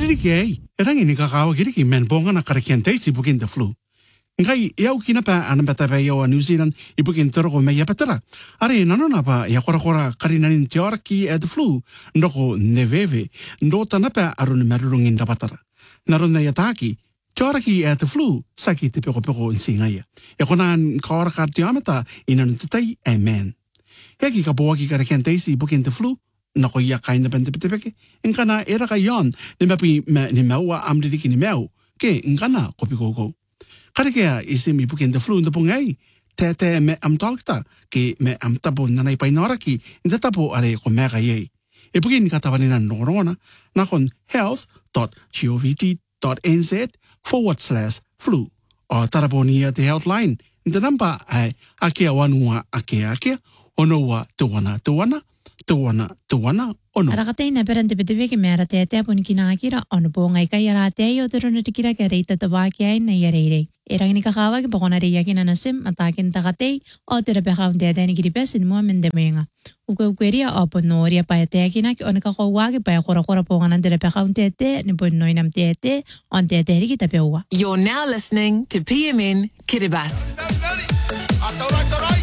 Kiriki rangi ni kakao kiriki men bonga na karakiante si bukin the flu. Ngai iau kina pa anambata pa iau New Zealand I bukin toro me yapatara. Are nanona pa ia kora karinanin tioraki the flu ndoko neveve ndota na pa arun marurungin rapatara. Naruna yataki tioraki the flu saki te peko insingaia. Ia konan kora kartiamata inan tutai amen. Heki ka boaki karakiante si bukin the flu nako ia kaina pentepetepeke ingkana era ka yon ni mapi ni maua amdiki ni meu ke ingkana kopikoko. Karekea isi mi bukin the flu na pungai. Te me am talkta ke me am tapo nanay painoraki inda tapo are ko mega ye. E bukin katawanin na norona na kon health.govt.nz/flu o taraponia te healthline. Inda namba ay akia wanua akia onoa tuwana ono. Arakatay na perante peteveke mera te apon kinakira ono po ngai kai arate yo terono tikira ke reita tawaki ai na yareire. Erang ni kakawa ke pokona re yakin anasim atakin takatei o terapeuta de adani kiripesin mo mendemenga. Ukeria opo noria pa te yakina ke ono kakawa ke pa kora pokona terapeuta te ni pon noinam te on te riki tapewa. You're now listening to PMN Kiribati.